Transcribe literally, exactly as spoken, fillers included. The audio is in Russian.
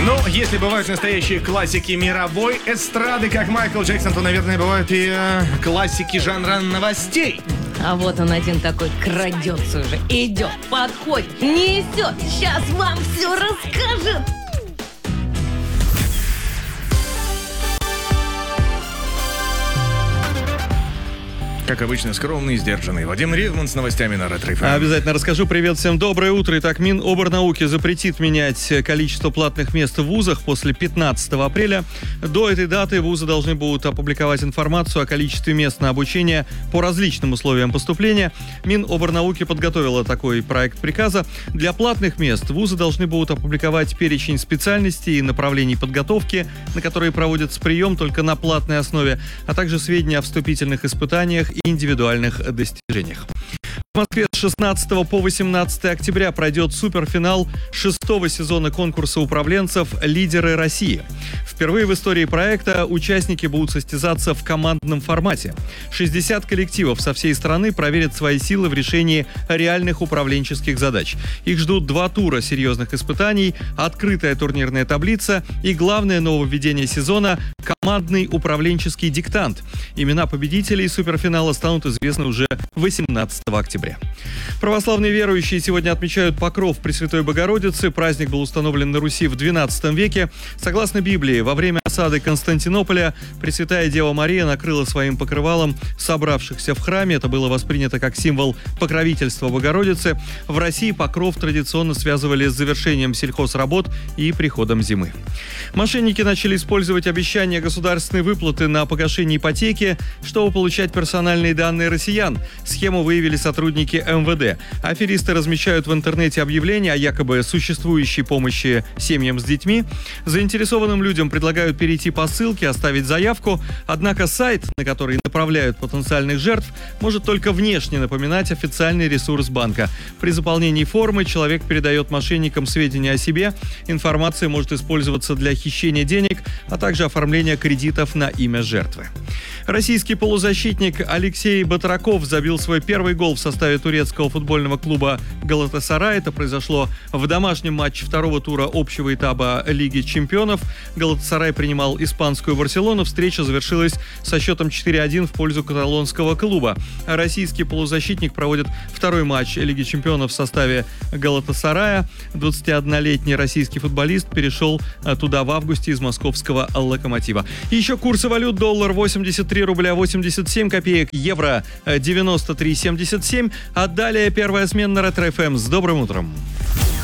Ну, если бывают настоящие классики мировой эстрады, как Майкл Джексон, то, наверное, бывают и э, классики жанра новостей. А вот он один такой крадется уже, идет, подходит, несет, сейчас вам все расскажет. Как обычно, скромный и сдержанный Вадим Ридман с новостями на Ретро эф эм. Обязательно расскажу. Привет всем, доброе утро. Итак, Миноборнауки запретит менять количество платных мест в вузах после пятнадцатого апреля. До этой даты вузы должны будут опубликовать информацию о количестве мест на обучение по различным условиям поступления. Миноборнауки подготовила такой проект приказа. Для платных мест вузы должны будут опубликовать перечень специальностей и направлений подготовки, на которые проводится прием только на платной основе, а также сведения о вступительных испытаниях и индивидуальных достижениях. В Москве с шестнадцатого по восемнадцатое октября пройдет суперфинал шестого сезона конкурса управленцев «Лидеры России». Впервые в истории проекта участники будут состязаться в командном формате. шестьдесят коллективов со всей страны проверят свои силы в решении реальных управленческих задач. Их ждут два тура серьезных испытаний, открытая турнирная таблица и главное нововведение сезона – командный управленческий диктант. Имена победителей суперфинала станут известны уже восемнадцатого октября. Православные верующие сегодня отмечают Покров Пресвятой Богородицы. Праздник был установлен на Руси в двенадцатом веке. Согласно Библии, во время осады Константинополя Пресвятая Дева Мария накрыла своим покрывалом собравшихся в храме. Это было воспринято как символ покровительства Богородицы. В России Покров традиционно связывали с завершением сельхозработ и приходом зимы. Мошенники начали использовать обещания государственной выплаты на погашение ипотеки, чтобы получать персональные данные россиян. Схему выявили сотрудники эм вэ дэ. Аферисты размещают в интернете объявления о якобы существующей помощи семьям с детьми. Заинтересованным людям предлагают перейти по ссылке, оставить заявку. Однако сайт, на который направляют потенциальных жертв, может только внешне напоминать официальный ресурс банка. При заполнении формы человек передает мошенникам сведения о себе. Информация может использоваться для хищения денег, а также оформления кредитов на имя жертвы. Российский полузащитник Алексей Батраков забил свой первый гол в составе турецкого футбольного клуба «Галатасарай». Это произошло в домашнем матче второго тура общего этапа Лиги чемпионов. «Галатасарай» принимал испанскую «Барселону». Встреча завершилась со счетом четыре один в пользу каталонского клуба. Российский полузащитник проводит второй матч Лиги чемпионов в составе «Галатасарая». двадцатиоднолетний российский футболист перешел туда в августе из московского «Локомотива». И еще курсы валют: доллар восемьдесят три рубля восемьдесят семь копеек, евро девяносто три семьдесят семь. А далее первая смена на Ретро эф эм. С добрым утром!